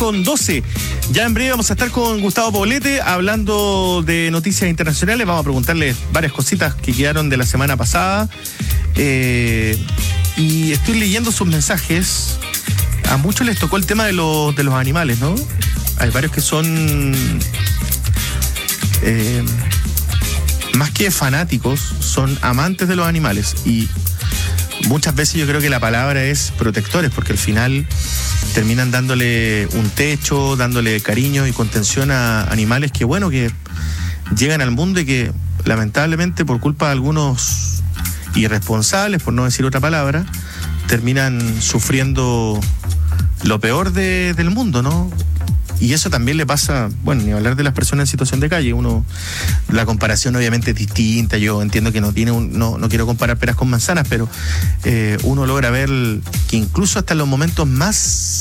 6:12. Ya en breve vamos a estar con Gustavo Poblete hablando de noticias internacionales. Vamos a preguntarle varias cositas que quedaron de la semana pasada. Y estoy leyendo sus mensajes. A muchos les tocó el tema de los animales, ¿no? Hay varios que son más que fanáticos, son amantes de los animales. Y muchas veces yo creo que la palabra es protectores, porque al final terminan dándole un techo, dándole cariño y contención a animales que, bueno, que llegan al mundo y que lamentablemente por culpa de algunos irresponsables, por no decir otra palabra, terminan sufriendo lo peor del mundo, ¿no? Y eso también le pasa, bueno, ni hablar de las personas en situación de calle. La comparación obviamente es distinta. Yo entiendo que no quiero comparar peras con manzanas, pero uno logra ver que incluso hasta en los momentos más